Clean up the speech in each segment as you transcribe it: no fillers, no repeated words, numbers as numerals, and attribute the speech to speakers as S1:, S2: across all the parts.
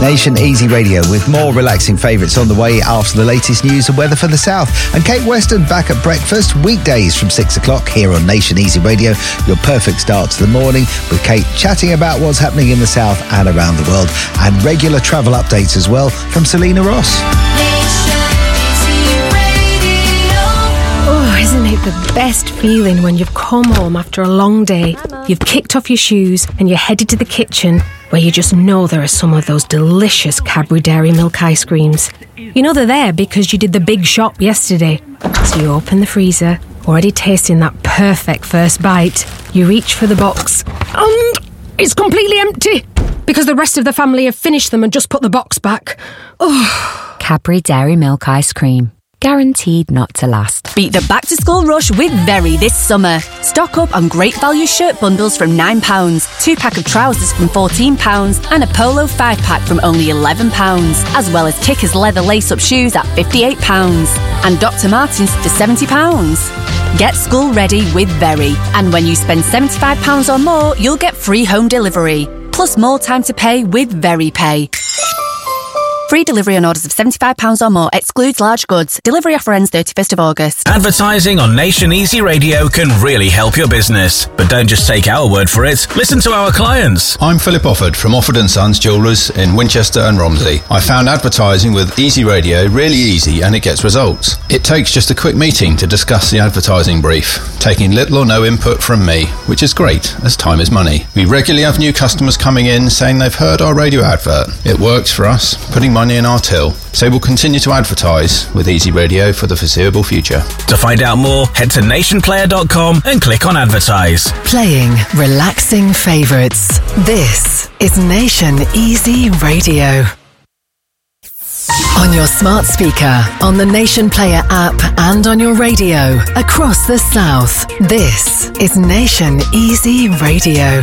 S1: Nation Easy Radio with more relaxing favourites on the way after the latest news and weather for the south. And Kate Weston back at breakfast weekdays from 6 o'clock here on Nation Easy Radio. Your perfect start to the morning with Kate chatting about what's happening in the south and around the world, and regular travel updates as well from Selena Ross.
S2: Oh, isn't it the best feeling when you've come home after a long day, you've kicked off your shoes and you're headed to the kitchen where you just know there are some of those delicious Cadbury Dairy Milk ice creams. You know they're there because you did the big shop yesterday. So you open the freezer, already tasting that perfect first bite. You reach for the box and it's completely empty because the rest of the family have finished them and just put the box back. Oh.
S3: Cadbury Dairy Milk ice cream. Guaranteed not to last.
S4: Beat the back-to-school rush with Very this summer. Stock up on great value shirt bundles from £9, 2-pack of trousers from £14 and a polo 5-pack from only £11, as well as Kickers leather lace-up shoes at £58 and Dr. Martens for £70. Get school ready with Very, and when you spend £75 or more, you'll get free home delivery, plus more time to pay with Very Pay. Free delivery on orders of £75 or more. Excludes large goods. Delivery offer ends 31st of August.
S5: Advertising on Nation Easy Radio can really help your business. But don't just take our word for it. Listen to our clients.
S6: I'm Philip Offord from Offord & Sons Jewellers in Winchester and Romsey. I found advertising with Easy Radio really easy, and it gets results. It takes just a quick meeting to discuss the advertising brief, taking little or no input from me, which is great, as time is money. We regularly have new customers coming in saying they've heard our radio advert. It works for us, putting money in our till. So we'll continue to advertise with Easy Radio for the foreseeable future.
S5: To find out more, head to nationplayer.com and click on advertise.
S7: Playing relaxing favourites. This is Nation Easy Radio. On your smart speaker, on the Nation Player app, and on your radio across the south. This is Nation Easy Radio.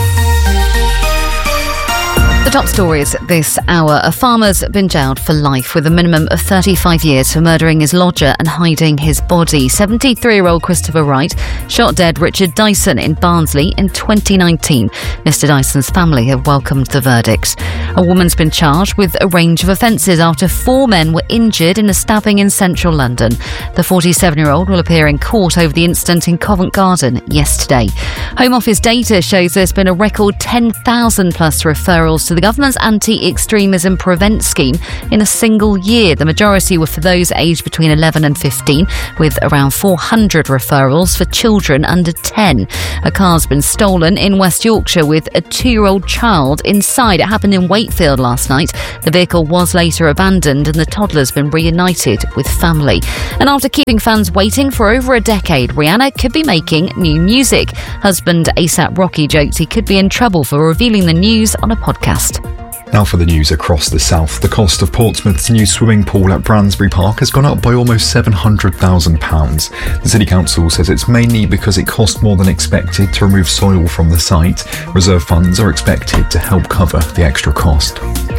S3: The top stories this hour. A farmer's been jailed for life with a minimum of 35 years for murdering his lodger and hiding his body. 73-year-old Christopher Wright shot dead Richard Dyson in Barnsley in 2019. Mr Dyson's family have welcomed the verdicts. A woman's been charged with a range of offences after 4 men were injured in a stabbing in central London. The 47-year-old will appear in court over the incident in Covent Garden yesterday. Home Office data shows there's been a record 10,000 plus referrals to the government's anti-extremism prevent scheme in a single year. The majority were for those aged between 11 and 15, with around 400 referrals for children under 10. A car's been stolen in West Yorkshire with a 2-year-old child inside. It happened in Wakefield last night. The vehicle was later abandoned and the toddler's been reunited with family. And after keeping fans waiting for over a decade, Rihanna could be making new music. Husband A$AP Rocky joked he could be in trouble for revealing the news on a podcast.
S8: Now for the news across the south. The cost of Portsmouth's new swimming pool at Bransbury Park has gone up by almost £700,000. The City Council says it's mainly because it cost more than expected to remove soil from the site. Reserve funds are expected to help cover the extra cost.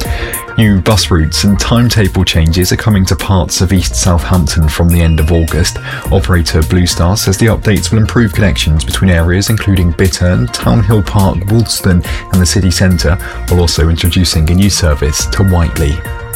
S8: New bus routes and timetable changes are coming to parts of East Southampton from the end of August. Operator Blue Star says the updates will improve connections between areas including Bitterne, Townhill Park, Wolston and the city centre, while also introducing a new service to Whiteley.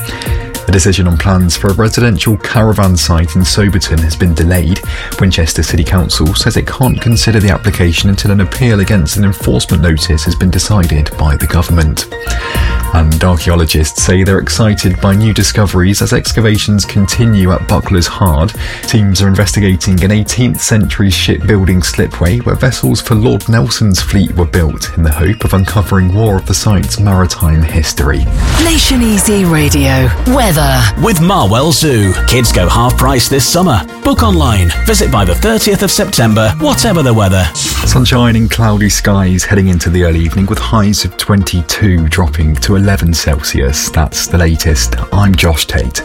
S8: A decision on plans for a residential caravan site in Soberton has been delayed. Winchester City Council says it can't consider the application until an appeal against an enforcement notice has been decided by the government. And archaeologists say they're excited by new discoveries as excavations continue at Buckler's Hard. Teams are investigating an 18th century shipbuilding slipway where vessels for Lord Nelson's fleet were built in the hope of uncovering more of the site's maritime history.
S7: Nation Easy Radio. Weather.
S5: With Marwell Zoo. Kids go half price this summer. Book online. Visit by the 30th of September, whatever the weather.
S8: Sunshine and cloudy skies heading into the early evening with highs of 22 dropping to 11 Celsius. That's the latest. I'm Josh Tate.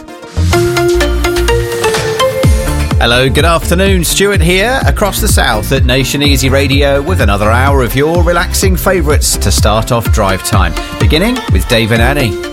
S9: Hello, good afternoon. Stuart here across the south at Nation Easy Radio with another hour of your relaxing favourites to start off drive time. Beginning with Dave and Annie.